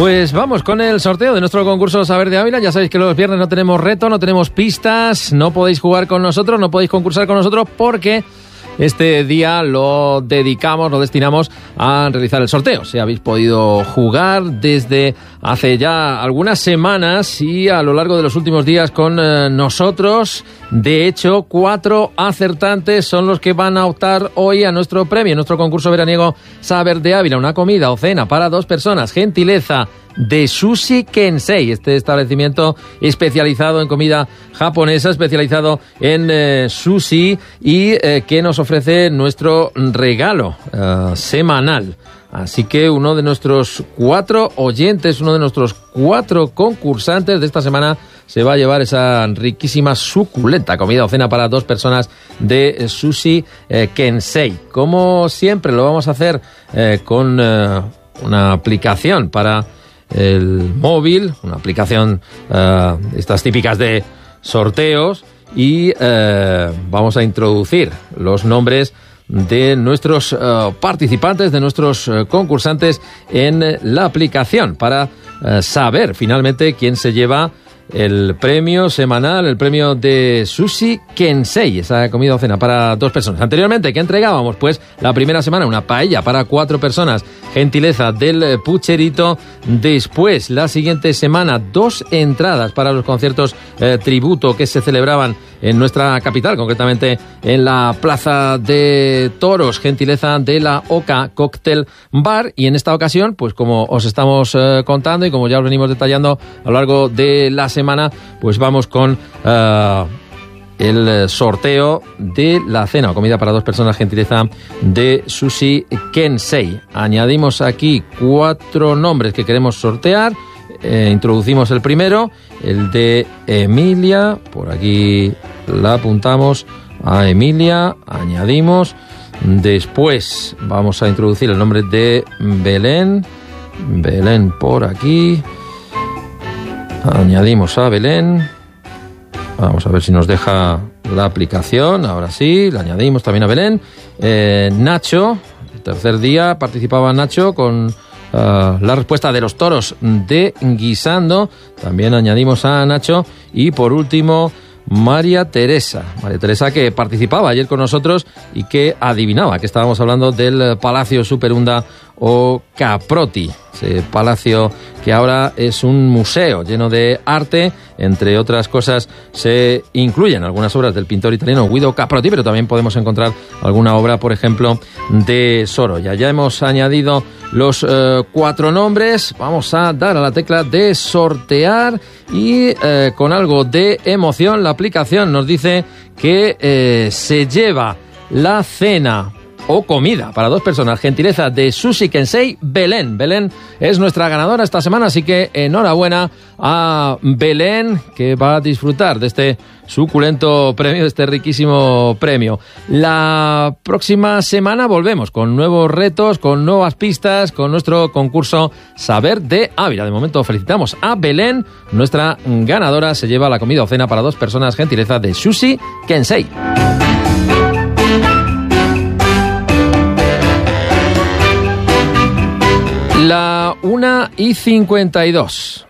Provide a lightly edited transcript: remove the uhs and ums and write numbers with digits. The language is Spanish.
Pues vamos con el sorteo de nuestro concurso Saber de Ávila. Ya sabéis que los viernes no tenemos reto, no tenemos pistas, no podéis jugar con nosotros, no podéis concursar con nosotros porque este día lo destinamos a realizar el sorteo. Si habéis podido jugar desde hace ya algunas semanas y a lo largo de los últimos días con nosotros. De hecho, 4 acertantes son los que van a optar hoy a nuestro premio, nuestro concurso veraniego Saber de Ávila. Una comida o cena para 2 personas, gentileza de Sushi Kensei, este establecimiento especializado en comida japonesa, especializado en sushi y que nos ofrece nuestro regalo semanal. Así que uno de nuestros 4 oyentes, uno de nuestros 4 concursantes de esta semana se va a llevar esa riquísima, suculenta comida o cena para 2 personas de Sushi Kensei. Como siempre lo vamos a hacer con una aplicación para el móvil, una aplicación estas típicas de sorteos, y vamos a introducir los nombres de nuestros participantes, de nuestros concursantes en la aplicación para saber finalmente quién se lleva el premio semanal, el premio de Sushi Kensei, esa comida o cena para 2 personas. Anteriormente, ¿qué entregábamos? Pues la primera semana una paella para 4 personas, gentileza del Pucherito. Después, la siguiente semana, 2 entradas para los conciertos tributo que se celebraban en nuestra capital, concretamente en la Plaza de Toros, gentileza de la Oca Cocktail Bar. Y en esta ocasión, pues como os estamos contando y como ya os venimos detallando a lo largo de la semana, pues vamos con el sorteo de la cena o comida para 2 personas, gentileza de Sushi Kensei. Añadimos aquí 4 nombres que queremos sortear. Introducimos el primero, el de Emilia. Por aquí la apuntamos a Emilia, añadimos. Después vamos a introducir el nombre de Belén. Belén por aquí. Añadimos a Belén. Vamos a ver si nos deja la aplicación. Ahora sí, le añadimos también a Belén. Nacho, el tercer día participaba Nacho con la respuesta de los toros de Guisando. También añadimos a Nacho. Y por último, María Teresa, que participaba ayer con nosotros y que adivinaba que estábamos hablando del Palacio Superunda o Caprotti, ese palacio que ahora es un museo lleno de arte. Entre otras cosas se incluyen algunas obras del pintor italiano Guido Caprotti, pero también podemos encontrar alguna obra, por ejemplo, de Sorolla. Ya hemos añadido los 4 nombres. Vamos a dar a la tecla de sortear y con algo de emoción la aplicación nos dice que se lleva la cena o comida para 2 personas, gentileza de Sushi Kensei, Belén. Belén es nuestra ganadora esta semana, así que enhorabuena a Belén, que va a disfrutar de este suculento premio, de este riquísimo premio. La próxima semana volvemos con nuevos retos, con nuevas pistas, con nuestro concurso Saber de Ávila. De momento felicitamos a Belén, nuestra ganadora. Se lleva la comida o cena para 2 personas, gentileza de Sushi Kensei. La 1:52.